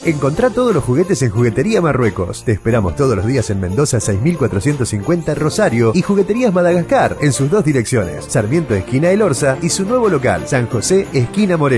Encontrá todos los juguetes en Juguetería Marruecos. Te esperamos todos los días en Mendoza 6450 Rosario y Jugueterías Madagascar en sus dos direcciones, Sarmiento esquina El Orza y su nuevo local, San José esquina Moreno.